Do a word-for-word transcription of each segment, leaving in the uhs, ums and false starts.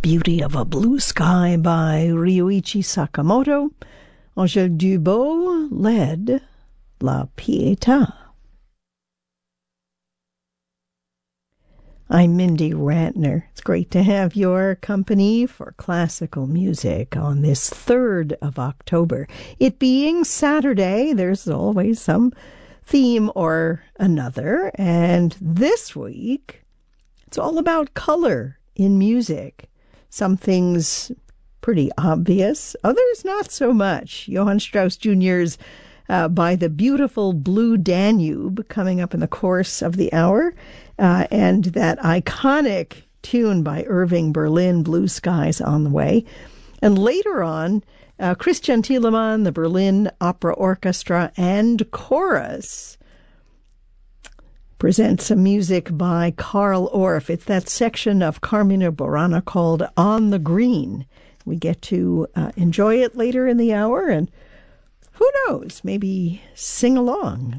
Beauty of a Blue Sky by Ryuichi Sakamoto. Angèle Dubot led La Pietà. I'm Mindy Rantner. It's great to have your company for classical music on this third of October. It being Saturday, there's always some theme or another, and this week it's all about color in music. Some things pretty obvious, others not so much. Johann Strauss Junior's uh, By the Beautiful Blue Danube coming up in the course of the hour, uh, and that iconic tune by Irving Berlin, Blue Skies, on the way. And later on, uh, Christian Thielemann, the Berlin Opera Orchestra and Chorus present some music by Carl Orff. It's that section of Carmina Burana called On the Green. We get to uh, enjoy it later in the hour, and who knows, maybe sing along.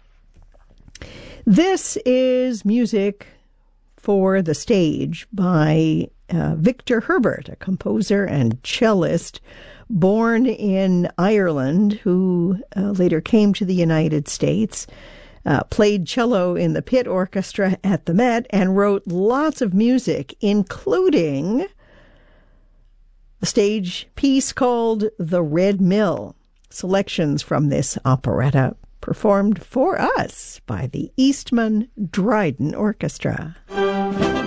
This is music for the stage by uh, Victor Herbert, a composer and cellist born in Ireland who uh, later came to the United States. Uh, played cello in the Pit Orchestra at the Met, and wrote lots of music, including a stage piece called The Red Mill. Selections from this operetta performed for us by the Eastman Dryden Orchestra.